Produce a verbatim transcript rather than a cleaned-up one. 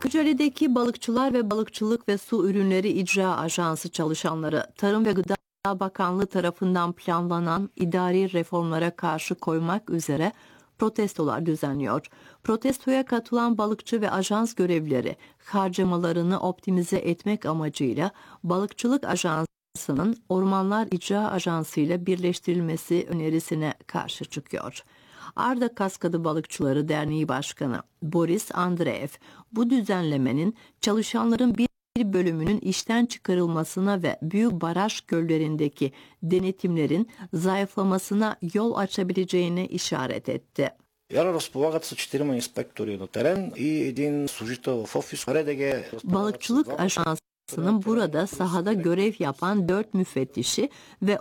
Kocaeli'deki balıkçılar ve Balıkçılık ve Su Ürünleri İcra Ajansı çalışanları Tarım ve Gıda Bakanlığı tarafından planlanan idari reformlara karşı koymak üzere protestolar düzenliyor. Protestoya katılan balıkçı ve ajans görevlileri harcamalarını optimize etmek amacıyla Balıkçılık Ajansı'nın Ormanlar İcra Ajansı ile birleştirilmesi önerisine karşı çıkıyor. Arda Kaskadı Balıkçıları Derneği Başkanı Boris Andreev, bu düzenlemenin çalışanların bir bölümünün işten çıkarılmasına ve büyük baraj göllerindeki denetimlerin zayıflamasına yol açabileceğine işaret etti. Яра разполагат с четирима инспектори на терен и един служител в офис. РДГ Balıkçılık Ajansı'nın burada sahada görev yapan dört müfettişi ve